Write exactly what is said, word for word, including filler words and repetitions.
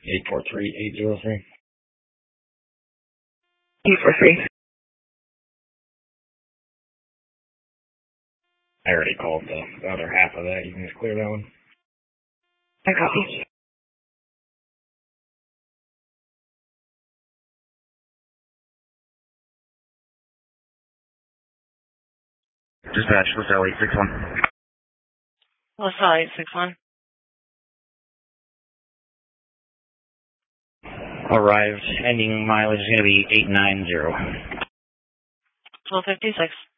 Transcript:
eight four three, eight zero three. eight four three. I already called the, the other half of that. You can just clear that one. I copy. Dispatch, LaSalle eight six one. LaSalle eight six one. Arrived. Ending mileage is going to be eight nine zero. twelve fifty-six.